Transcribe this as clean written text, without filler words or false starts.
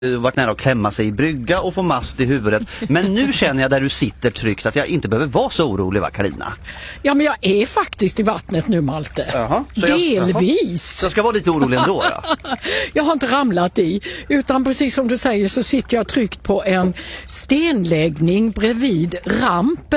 varit nära att klämma sig i brygga och få mast i huvudet. Men nu känner jag där du sitter tryggt att jag inte behöver vara så orolig, va, Carina? Ja, men jag är faktiskt i vattnet nu, Malte. Jaha, Delvis. Så jag ska vara lite orolig ändå då? Jag har inte ramlat i, utan precis som du säger så sitter jag tryggt på en stenläggning bredvid rampen.